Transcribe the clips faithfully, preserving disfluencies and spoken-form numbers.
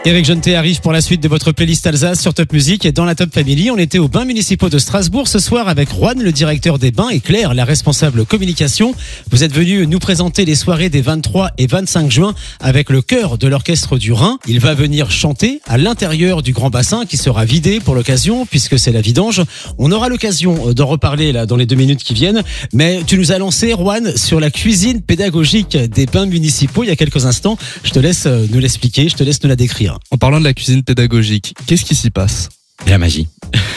Eric Jonté arrive pour la suite de votre playlist Alsace sur Top Music. Et dans la Top Family, on était aux bains municipaux de Strasbourg ce soir avec Juan, le directeur des bains, et Claire, la responsable communication. Vous êtes venus nous présenter les soirées des vingt-trois et vingt-cinq juin avec le chœur de l'orchestre du Rhin. Il va venir chanter à l'intérieur du grand bassin qui sera vidé pour l'occasion puisque c'est la vidange. On aura l'occasion d'en reparler là dans les deux minutes qui viennent. Mais tu nous as lancé, Juan, sur la cuisine pédagogique des bains municipaux il y a quelques instants. Je te laisse nous l'expliquer, je te laisse nous la décrire. En parlant de la cuisine pédagogique, qu'est-ce qui s'y passe ? De la magie.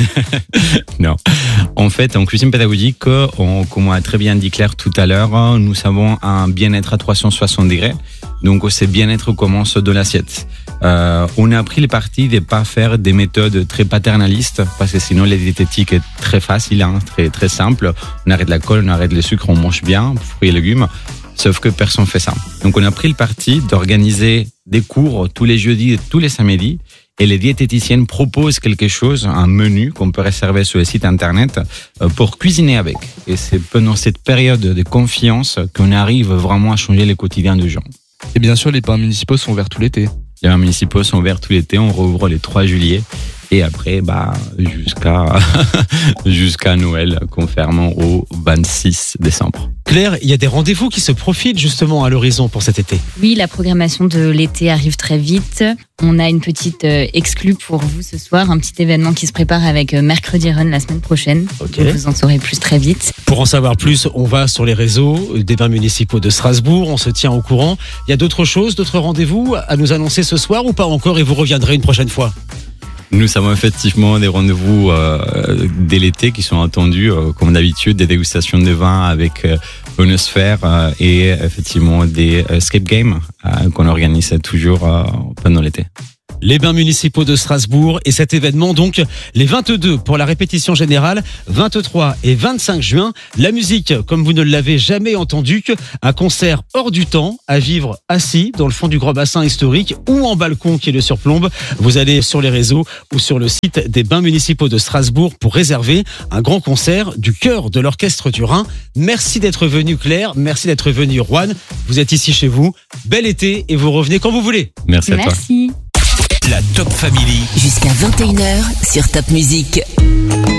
Non. En fait, en cuisine pédagogique, on, comme a très bien dit Claire tout à l'heure, nous avons un bien-être à trois cent soixante degrés. Donc, ce bien-être commence de l'assiette. Euh, on a pris le parti de ne pas faire des méthodes très paternalistes, parce que sinon, la diététique est très facile, hein, très, très simple. On arrête l'alcool, on arrête le sucre, on mange bien, fruits et légumes. Sauf que personne ne fait ça. Donc, on a pris le parti d'organiser des cours tous les jeudis et tous les samedis. Et les diététiciennes proposent quelque chose, un menu qu'on peut réserver sur le site internet pour cuisiner avec. Et c'est pendant cette période de confiance qu'on arrive vraiment à changer le quotidien des gens. Et bien sûr, les bains municipaux sont ouverts tout l'été. Les bains municipaux sont ouverts tout l'été. On rouvre le trois juillet. Et après, bah, jusqu'à, jusqu'à Noël, confirmant au vingt-six décembre. Claire, il y a des rendez-vous qui se profilent justement à l'horizon pour cet été. Oui, la programmation de l'été arrive très vite. On a une petite euh, exclue pour vous ce soir, un petit événement qui se prépare avec euh, Mercredi Run la semaine prochaine. Okay. Vous en saurez plus très vite. Pour en savoir plus, on va sur les réseaux des bains municipaux de Strasbourg, on se tient au courant. Il y a d'autres choses, d'autres rendez-vous à nous annoncer ce soir ou pas encore et vous reviendrez une prochaine fois ? Nous avons effectivement des rendez-vous euh, dès l'été qui sont attendus, euh, comme d'habitude, des dégustations de vin avec euh, Bonosphère euh, et effectivement des euh, escape games euh, qu'on organise toujours euh, pendant l'été. Les bains municipaux de Strasbourg et cet événement donc les vingt-deux pour la répétition générale, vingt-trois et vingt-cinq juin. La musique comme vous ne l'avez jamais entendue, un concert hors du temps à vivre assis dans le fond du grand bassin historique ou en balcon qui le surplombe. Vous allez sur les réseaux ou sur le site des bains municipaux de Strasbourg pour réserver un grand concert du chœur de l'orchestre du Rhin. Merci d'être venu Claire, merci d'être venu Juan. Vous êtes ici chez vous. Bel été et vous revenez quand vous voulez. Merci à toi. Merci. La Top Family. Jusqu'à vingt et une heures sur Top Music.